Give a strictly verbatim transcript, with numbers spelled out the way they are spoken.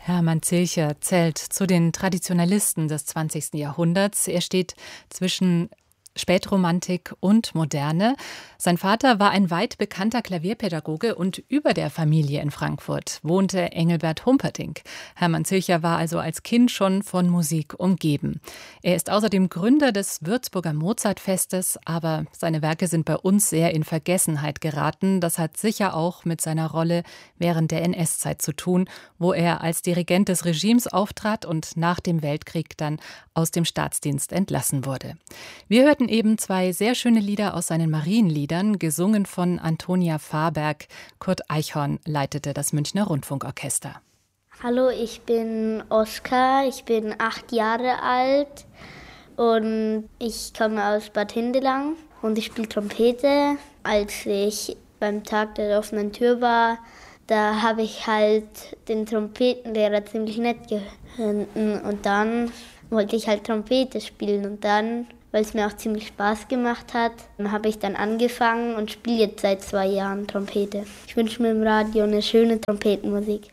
Hermann Zilcher zählt zu den Traditionalisten des zwanzigsten Jahrhunderts. Er steht zwischen Spätromantik und Moderne. Sein Vater war ein weit bekannter Klavierpädagoge und über der Familie in Frankfurt wohnte Engelbert Humperdinck. Hermann Zilcher war also als Kind schon von Musik umgeben. Er ist außerdem Gründer des Würzburger Mozartfestes, aber seine Werke sind bei uns sehr in Vergessenheit geraten. Das hat sicher auch mit seiner Rolle während der N S-Zeit zu tun, wo er als Dirigent des Regimes auftrat und nach dem Weltkrieg dann aus dem Staatsdienst entlassen wurde. Wir hörten eben zwei sehr schöne Lieder aus seinen Marienliedern, gesungen von Antonia Fahrberg. Kurt Eichhorn leitete das Münchner Rundfunkorchester. Hallo, ich bin Oskar, ich bin acht Jahre alt und ich komme aus Bad Hindelang und ich spiele Trompete. Als ich beim Tag der offenen Tür war, da habe ich halt den Trompetenlehrer ziemlich nett gefunden und dann wollte ich halt Trompete spielen und dann, weil es mir auch ziemlich Spaß gemacht hat, habe ich dann angefangen und spiele jetzt seit zwei Jahren Trompete. Ich wünsche mir im Radio eine schöne Trompetenmusik.